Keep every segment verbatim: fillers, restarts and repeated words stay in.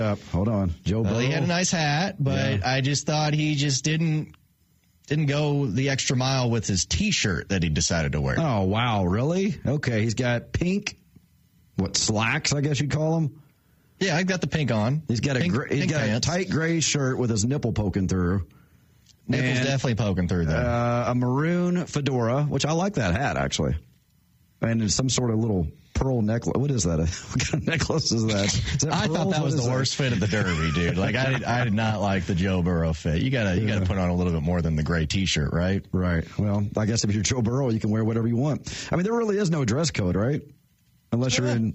Up. Hold on. Joe well, Burrow. He had a nice hat, but Yeah. I just thought he just didn't didn't go the extra mile with his T-shirt that he decided to wear. Oh, wow. Really? Okay. He's got pink, what, slacks, I guess you'd call them? Yeah, I got the pink on. He's got a pink, gr- he's pink got pants. a tight gray shirt with his nipple poking through. Nipple's And, definitely poking through there. Uh, a maroon fedora, which I like that hat, actually. And some sort of little pearl necklace. What is that? What kind of necklace is that? Is that I pearls? thought that What was is the worst fit of the Derby, dude. Like I did, I did not like the Joe Burrow fit. You gotta, you Yeah. gotta put on a little bit more than the gray T-shirt, right? Right. Well, I guess if you're Joe Burrow, you can wear whatever you want. I mean, there really is no dress code, right? Unless you're in.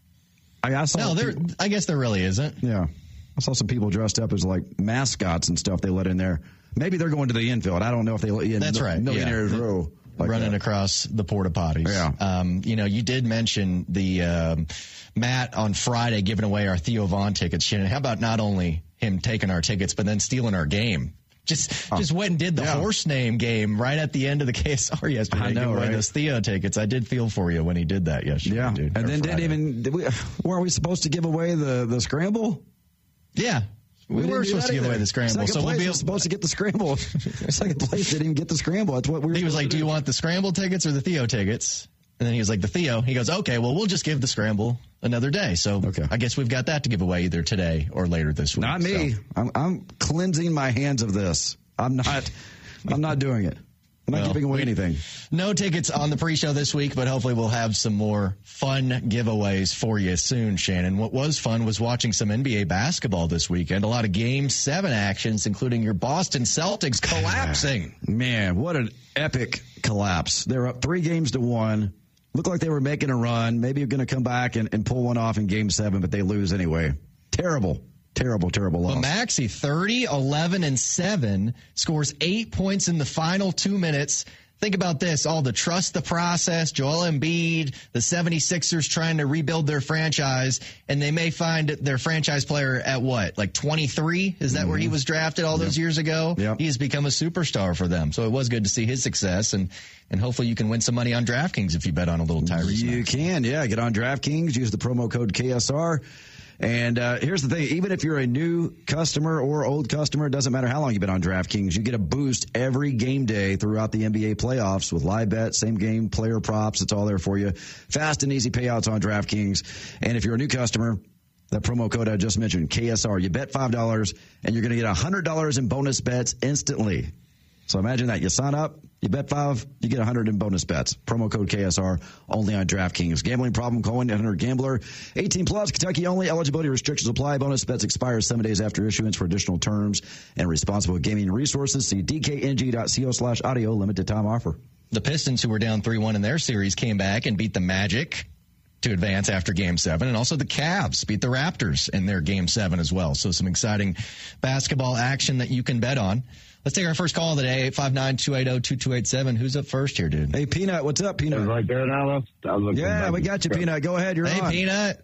I, I saw. No, there. people- I guess there really isn't. Yeah, I saw some people dressed up as like mascots and stuff. They let in there. Maybe they're going to the infield. I don't know if they let you in. That's the right. Millionaires yeah. row. Like running that. across the porta potties. Yeah. Um, you know, you did mention the um, Matt on Friday giving away our Theo Vaughn tickets. Shannon, how about not only him taking our tickets, but then stealing our game? Just Oh. just went and did the Yeah. horse name game right at the end of the K S R yesterday. I know, giving away right? those Theo tickets. I did feel for you when he did that yesterday, Yeah, dude. and or then didn't Friday. even did we, weren't we supposed to give away the the scramble? Yeah. We, didn't were do supposed that to give either. away the scramble. Second So we'll place be was able, supposed to get the scramble. Second place didn't even get the scramble. That's what we were. he was supposed like, to do you want the scramble tickets or the Theo tickets? And then he was like, the Theo. He goes, okay, well, we'll just give the scramble another day. So Okay. I guess we've got that to give away either today or later this week. Not me. So. I'm, I'm cleansing my hands of this. I'm not. I'm not doing it. I'm not Well, giving away we- anything. No tickets on the pre-show this week, but hopefully we'll have some more fun giveaways for you soon, Shannon. What was fun was watching some N B A basketball this weekend. A lot of Game seven actions, including your Boston Celtics collapsing. Man, what an epic collapse. They're up three games to one. Looked like they were making a run. Maybe you're going to come back and, and pull one off in game seven, but they lose anyway. Terrible, terrible, terrible loss. But Maxey, thirty, eleven, and seven, scores eight points in the final two minutes. Think about this, all the trust the process, Joel Embiid, the seventy-sixers trying to rebuild their franchise, and they may find their franchise player at what, like twenty-three? Is that mm-hmm. where he was drafted all those yep. years ago? Yep. He has become a superstar for them. So it was good to see his success, and, and hopefully you can win some money on DraftKings if you bet on a little Tyrese. You Maxey. can, yeah. Get on DraftKings, use the promo code K S R. And uh, here's the thing, even if you're a new customer or old customer, it doesn't matter how long you've been on DraftKings, you get a boost every game day throughout the N B A playoffs with live bet, same game, player props. It's all there for you. Fast and easy payouts on DraftKings. And if you're a new customer, that promo code I just mentioned, K S R, you bet five dollars and you're going to get one hundred dollars in bonus bets instantly. So imagine that. You sign up, you bet five, you get one hundred in bonus bets. Promo code K S R, only on DraftKings. Gambling problem, call one eight hundred gambler. eighteen plus, Kentucky only. Eligibility restrictions apply. Bonus bets expire seven days after issuance. For additional terms and responsible gaming resources, see d k n g dot co slash audio. Limited time offer. The Pistons, who were down three one in their series, came back and beat the Magic to advance after Game seven, and also the Cavs beat the Raptors in their Game seven as well. So some exciting basketball action that you can bet on. Let's take our first call of the day, eight five nine, two eight zero, two two eight seven. Who's up first here, dude? Hey, Peanut, what's up, Peanut? Right there now. Yeah, we got you, Peanut. Go ahead, you're hey, on. Hey, Peanut.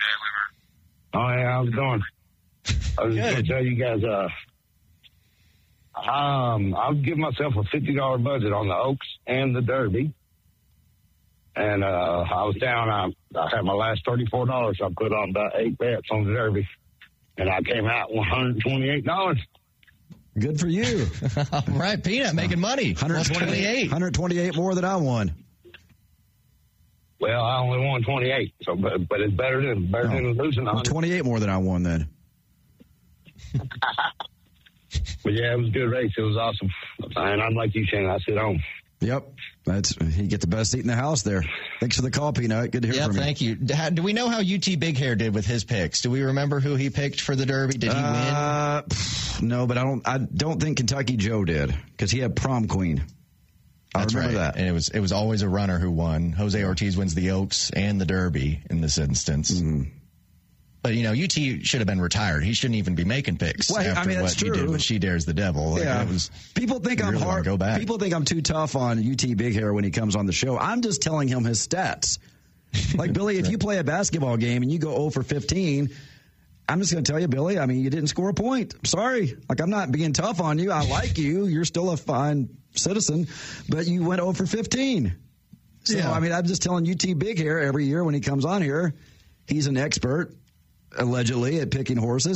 Oh, yeah, how's it going? I was going to tell you guys, uh, um, I'll give myself a fifty dollars budget on the Oaks and the Derby. And uh, I was down, I, I had my last thirty-four dollars. I put on about eight bets on the Derby. And I came out one hundred twenty-eight dollars. Good for you. All right, Peanut, making money. one hundred twenty-eight. one hundred twenty-eight more than I won. Well, I only won twenty-eight, so but, but it's better than better No. than losing one hundred. Well, twenty-eight more than I won then. But yeah, it was a good race. It was awesome. And I'm like you, Shane. I sit home. Yep. That's you get the best seat in the house there. Thanks for the call, Peanut. Good to hear yeah, from you. thank you. Do we know how U T Big Hair did with his picks? Do we remember who he picked for the Derby? Did he uh, win? No, but I don't. I don't think Kentucky Joe did because he had Prom Queen. I That's remember right. that. And it was it was always a runner who won. Jose Ortiz wins the Oaks and the Derby in this instance. Mm-hmm. But, you know, U T should have been retired. He shouldn't even be making picks Well, after I mean, what that's he true. did with She Dares the Devil. Like, yeah. it was, people think you I'm really wanna hard. go back. People think I'm too tough on U T Big Hair when he comes on the show. I'm just telling him his stats. Like, Billy, if you play a basketball game and you go zero for fifteen, I'm just going to tell you, Billy, I mean, you didn't score a point. Sorry. Like, I'm not being tough on you. I like you. You're still a fine citizen, but you went zero for fifteen. So, Yeah. I mean, I'm just telling U T Big Hair every year when he comes on here, he's an expert, allegedly, at picking horses.